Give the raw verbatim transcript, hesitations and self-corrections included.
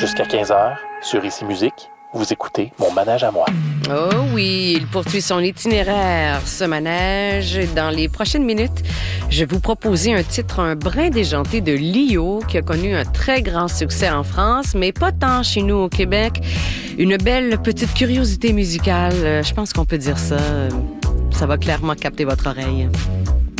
Jusqu'à quinze heures, sur Ici Musique, vous écoutez Mon manège à moi. Oh oui, il poursuit son itinéraire, ce manège. Dans les prochaines minutes, je vais vous proposer un titre un brin déjanté de Lio, qui a connu un très grand succès en France, mais pas tant chez nous au Québec. Une belle petite curiosité musicale, je pense qu'on peut dire ça. Ça va clairement capter votre oreille.